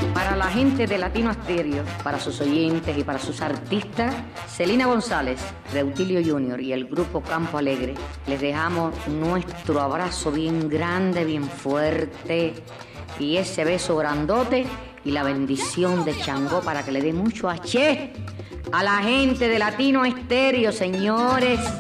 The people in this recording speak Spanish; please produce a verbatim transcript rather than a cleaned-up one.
Para la gente de Latino Estéreo, para sus oyentes y para sus artistas, Celina González, Reutilio junior y el grupo Campo Alegre, les dejamos nuestro abrazo bien grande, bien fuerte, y ese beso grandote y la bendición de Changó para que le dé mucho aché a la gente de Latino Estéreo, señores.